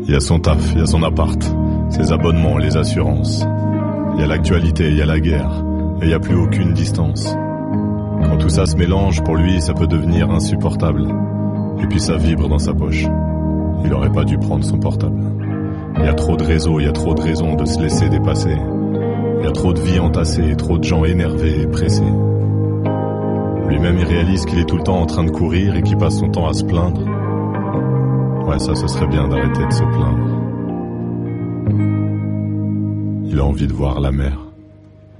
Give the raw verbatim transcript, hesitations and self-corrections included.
Il y a son taf, il y a son appart, ses abonnements, les assurances. Il y a l'actualité, il y a la guerre, et il n'y a plus aucune distance. Quand tout ça se mélange, pour lui, ça peut devenir insupportable. Et puis ça vibre dans sa poche. Il aurait pas dû prendre son portable. Il y a trop de réseaux, il y a trop de raisons de se laisser dépasser. Il y a trop de vies entassées, trop de gens énervés et pressés. Lui-même, il réalise qu'il est tout le temps en train de courir et qu'il passe son temps à se plaindre. Ouais, ça, ce serait bien d'arrêter de se plaindre. Il a envie de voir la mer.